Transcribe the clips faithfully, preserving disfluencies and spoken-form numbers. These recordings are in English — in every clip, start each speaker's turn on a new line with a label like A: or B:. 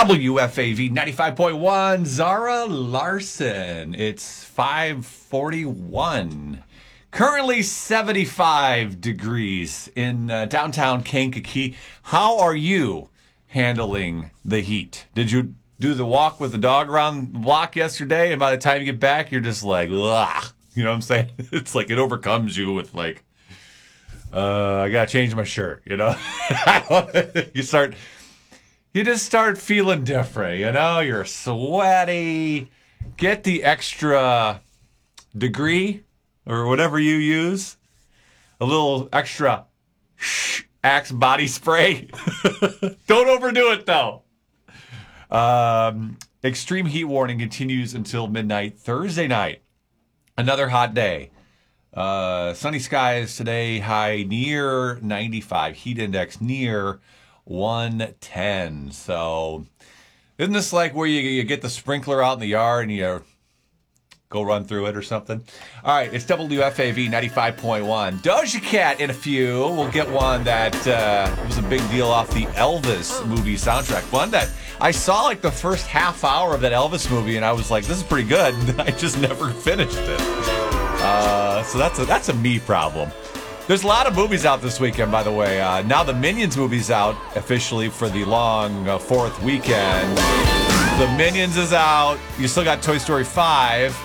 A: W F A V ninety-five point one, Zara Larson. It's five forty-one. Currently seventy-five degrees in uh, downtown Kankakee. How are you handling the heat? Did you do the walk with the dog around the block yesterday? And by the time you get back, you're just like, ugh. You know what I'm saying? It's like it overcomes you with like, uh, I got to change my shirt, you know? you start, you just start feeling different, you know? You're sweaty. Get the extra degree or whatever you use. A little extra Axe body spray. Don't overdo it, though. Um, extreme heat warning continues until midnight Thursday night. Another hot day. Uh, sunny skies today, high near ninety-five. Heat index near one ten. So, isn't this like where you, you get the sprinkler out in the yard and you go run through it or something? All right, it's W F A V ninety-five point one. Doja Cat in a few. We'll get one that uh, was a big deal off the Elvis movie soundtrack. One that I saw like the first half hour of that Elvis movie, and I was like, this is pretty good. And I just never finished it. Uh, so that's a, that's a me problem. There's a lot of movies out this weekend, by the way. Uh, now the Minions movie's out officially for the long uh, fourth weekend. The Minions is out. You still got Toy Story five,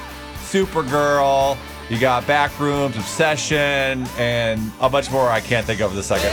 A: Supergirl. You got Backrooms, Obsession, and a bunch more I can't think of in a second.